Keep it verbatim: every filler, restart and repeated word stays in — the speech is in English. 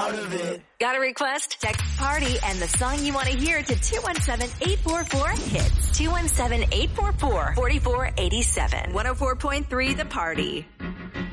part of it. Got a request? Text PARTY and the song you want to hear to two one seven, eight four four, HITS. two one seven, eight four four, four four eight seven. one oh four point three The Party.